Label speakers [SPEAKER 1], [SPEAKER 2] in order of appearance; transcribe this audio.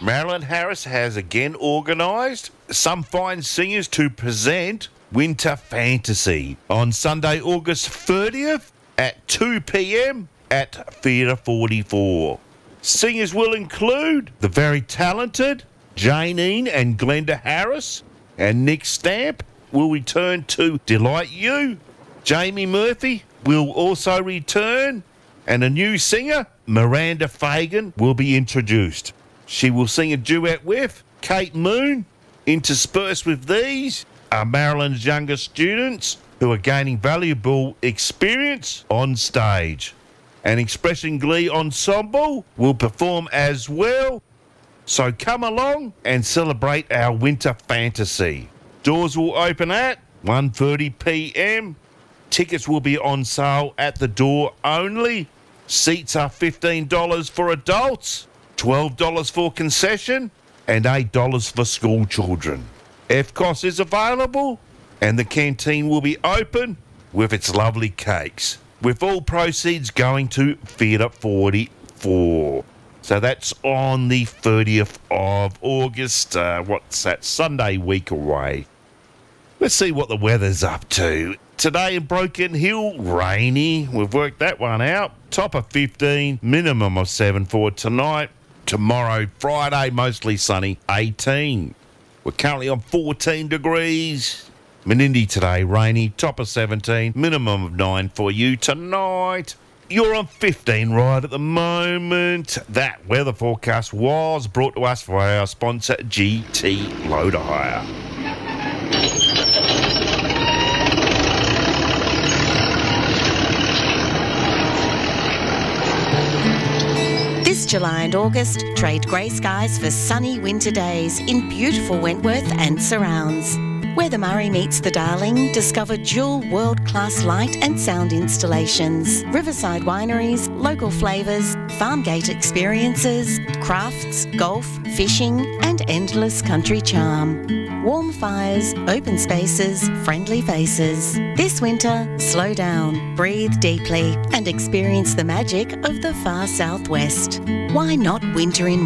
[SPEAKER 1] Marilyn Harris has again organised some fine singers to present Winter Fantasy on Sunday, August 30th at 2 p.m. at Theatre 44. Singers will include the very talented Janine and Glenda Harris, and Nick Stamp will return to Delight You. Jamie Murphy will also return, and a new singer, Miranda Fagan, will be introduced. She will sing a duet with Kate Moon. Interspersed with these are Marilyn's younger students who are gaining valuable experience on stage. An Expression Glee ensemble will perform as well. So come along and celebrate our Winter Fantasy. Doors will open at 1:30 p.m. Tickets will be on sale at the door only. Seats are $15 for adults, $12 for concession, and $8 for school children. FCOS is available, and the canteen will be open with its lovely cakes, with all proceeds going to Theatre 44. So that's on the 30th of August. What's that? Sunday week away. Let's see what the weather's up to. Today in Broken Hill, rainy. We've worked that one out. Top of 15, minimum of 7 for tonight. Tomorrow, Friday, mostly sunny, 18. We're currently on 14 degrees. Menindee today, rainy, top of 17, minimum of 9 for you tonight. You're on 15 right at the moment. That weather forecast was brought to us by our sponsor, GT Loader Hire.
[SPEAKER 2] This July and August, trade grey skies for sunny winter days in beautiful Wentworth and surrounds. Where the Murray meets the Darling, discover dual world-class light and sound installations, riverside wineries, local flavours, farmgate experiences, crafts, golf, fishing and endless country charm. Warm fires, open spaces, friendly faces. This winter, slow down, breathe deeply and experience the magic of the far southwest. Why not winter in